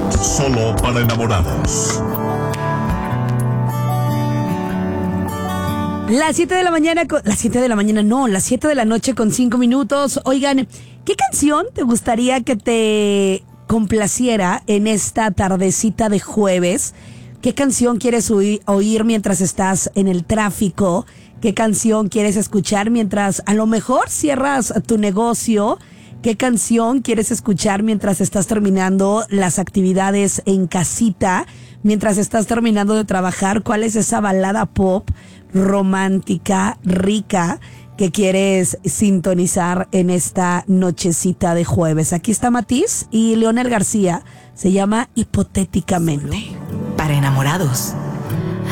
Solo para enamorados. Las 7 de la mañana, las 7 de la noche con 5 minutos. Oigan, ¿qué canción te gustaría que te complaciera en esta tardecita de jueves? ¿Qué canción quieres oír mientras estás en el tráfico? ¿Qué canción quieres escuchar mientras a lo mejor cierras tu negocio? ¿Qué canción quieres escuchar mientras estás terminando las actividades en casita? Mientras estás terminando de trabajar, ¿cuál es esa balada pop romántica, rica, que quieres sintonizar en esta nochecita de jueves? Aquí está Matiz y Leonel García. Se llama Hipotéticamente. Para enamorados.